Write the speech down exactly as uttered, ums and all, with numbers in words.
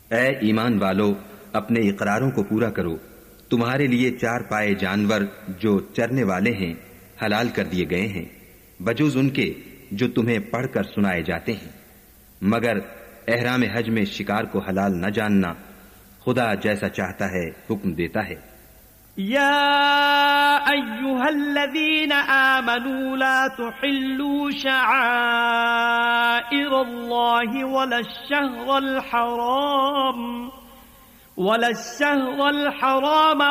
ऐ ईमान वालो, अपने इकरारों को पूरा करो। तुम्हारे लिए चार पाए जानवर जो चरने वाले हैं हलाल कर दिए गए हैं, बजूज उनके जो तुम्हें पढ़कर सुनाए जाते हैं। मगर एहराम हज में शिकार को हलाल न जानना खुदा जैसा चाहता है हुक्म देता है। या अय्युहल्लज़ीना आमनू ला तुहिल्लू शआइरल्लाहि वलश्शहरल हराम वलश्शहरल हराम